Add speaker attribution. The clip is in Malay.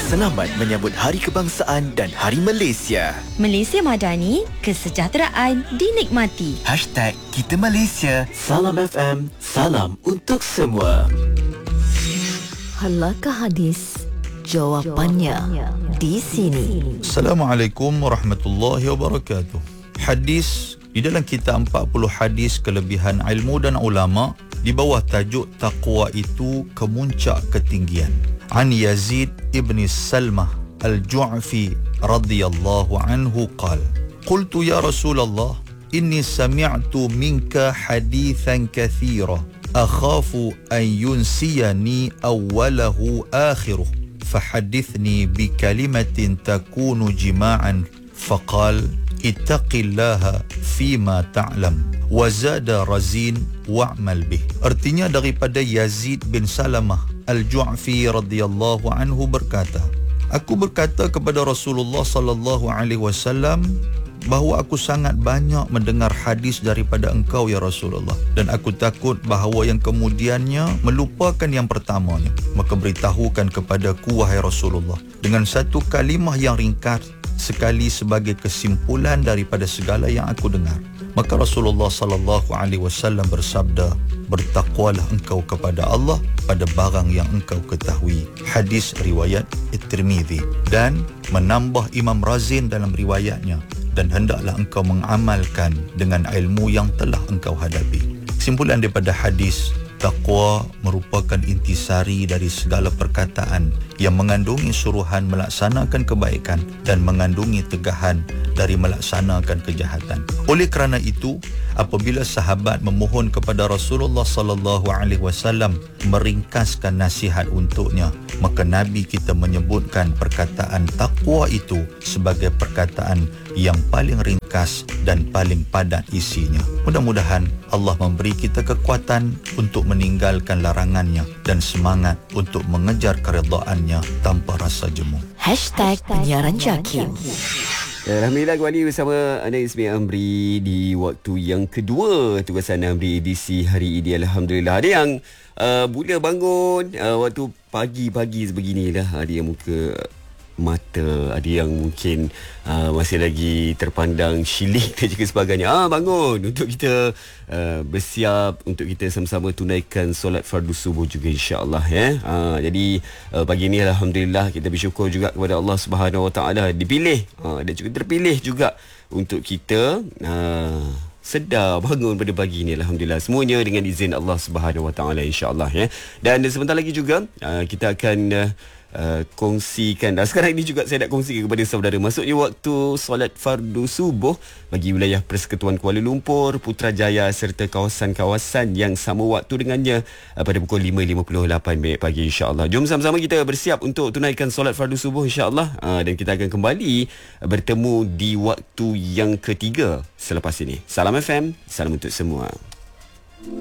Speaker 1: selamat menyambut Hari Kebangsaan dan Hari Malaysia.
Speaker 2: Malaysia Madani, kesejahteraan dinikmati.
Speaker 1: #Kita Malaysia. Salam FM, salam untuk semua.
Speaker 3: Halakah hadis? Jawapannya di sini.
Speaker 4: Assalamualaikum warahmatullahi wabarakatuh. Hadis di dalam kitab 40 hadis kelebihan ilmu dan ulama di bawah tajuk taqwa itu kemuncak ketinggian. An Yazid ibn Salmah al-Ju'fi radhiyallahu anhu qala qultu ya Rasulullah inni sami'tu minka hadithan kathira akhafu an yunsiyani awwalahu akhiruh fahadithni bikalimatin takunu jima'an faqal ittaqillaha fima ta'lam wazada razin wa'mal bih. Artinya daripada Yazid bin Salamah al-Ju'fi radhiyallahu anhu berkata, aku berkata kepada Rasulullah sallallahu alaihi wasallam bahawa aku sangat banyak mendengar hadis daripada engkau ya Rasulullah, dan aku takut bahawa yang kemudiannya melupakan yang pertamanya. Maka beritahukan kepadaku wahai Rasulullah dengan satu kalimah yang ringkas sekali sebagai kesimpulan daripada segala yang aku dengar. Maka Rasulullah sallallahu alaihi wasallam bersabda, bertakwalah engkau kepada Allah pada barang yang engkau ketahui. Hadis riwayat At-Tirmizi. Dan menambah Imam Razin dalam riwayatnya, dan hendaklah engkau mengamalkan dengan ilmu yang telah engkau hadapi. Kesimpulan daripada hadis, taqwa merupakan intisari dari segala perkataan yang mengandungi suruhan melaksanakan kebaikan dan mengandungi tegahan dari melaksanakan kejahatan. Oleh kerana itu, apabila sahabat memohon kepada Rasulullah sallallahu alaihi wasallam meringkaskan nasihat untuknya, maka Nabi kita menyebutkan perkataan takwa itu sebagai perkataan yang paling ringkas dan paling padat isinya. Mudah-mudahan Allah memberi kita kekuatan untuk meninggalkan larangannya dan semangat untuk mengejar keredaannya tanpa rasa jemu.
Speaker 3: #Penyiaran Jakim.
Speaker 5: Alhamdulillah kembali bersama Anda Ismail Amri di waktu yang kedua tugasan Amri edisi hari ini. Alhamdulillah ada yang mula bangun waktu pagi-pagi sebeginilah, ada yang muka mata, ada yang mungkin masih lagi terpandang syilling dan juga sebagainya. Bangun untuk kita bersiap untuk kita sama-sama tunaikan solat fardu subuh juga insya-Allah jadi pagi ni alhamdulillah kita bersyukur juga kepada Allah Subhanahu Wa Taala dipilih dan juga terpilih juga untuk kita sedar bangun pada pagi ni. Alhamdulillah, semuanya dengan izin Allah Subhanahu Wa Taala insya-Allah Dan sebentar lagi juga kita akan kongsikan, dan sekarang ini juga saya nak kongsikan kepada saudara, maksudnya waktu solat fardu subuh bagi wilayah Persekutuan Kuala Lumpur, Putrajaya serta kawasan-kawasan yang sama waktu dengannya pada pukul 5.58 pagi insya-Allah. Jom sama-sama kita bersiap untuk tunaikan solat fardu subuh insya-Allah, dan kita akan kembali bertemu di waktu yang ketiga selepas ini. Salam FM, salam untuk semua.